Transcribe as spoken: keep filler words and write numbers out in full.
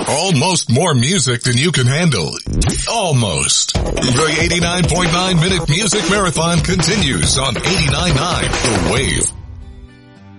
Almost more music than you can handle. Almost. The eighty-nine point nine minute music marathon continues on eighty-nine point nine The Wave.